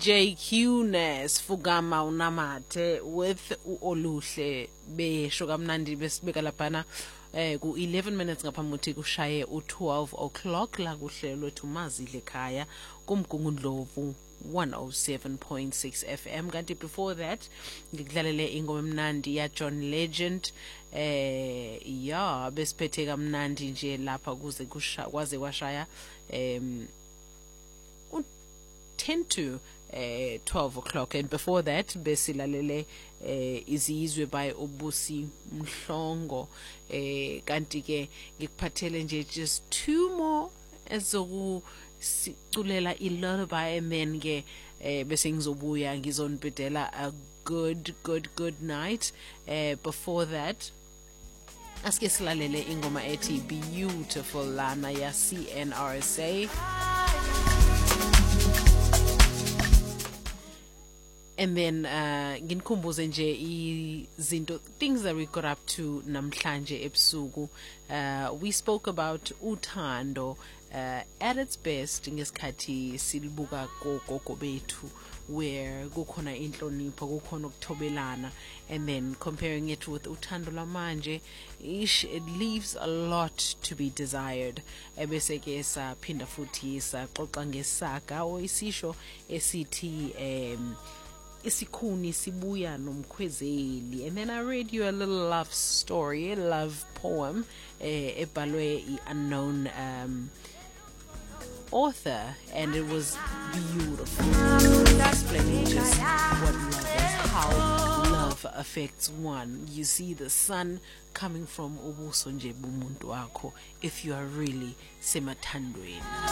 JQ Fugama Unamate with Oluhle besho kamnandi besibeka laphana ku 11 minutes ngaphambi kushaye u12 o'clock la kuhlelo lethu mazile ekhaya kumgungundlovu 107.6 FM. Kanti before that ngikudlalele ingoma emnandi ya John Legend ya besiphethe kamnandi nje lapha kuze kwaze kwashaya 10 to 12 o'clock, and before that besilalele izizwe by Ubusi Mhlongo kanti ke ngikuphathele nje just two more ezokuculela ilullaby, and then ke bese ngizobuya ngizonibhedela a good night. Before that aske silalele ingoma ethi Beautiful lana ya CNRSA. And then nginkumbuze nje izinto, things that we got up to namhlanje ebusuku. We spoke about uthando at its best ngesikhathi silibuka gogo bethu, where kukhona inhlonipho, kukhona ukuthobelana, and then comparing it with uthando lamanje, it leaves a lot to be desired. Ebese ke saphinda futhi saxoxa ngesaga o isisho esithi isikhuni sibuya nomkhwezeli, and then I read you a little love story, a love poem ebhalwe unknown author, and it was beautiful, explaining just what love is, how love affects one. You see the sun coming from ubuso nje bumuntu wakho if you are really semathandweni.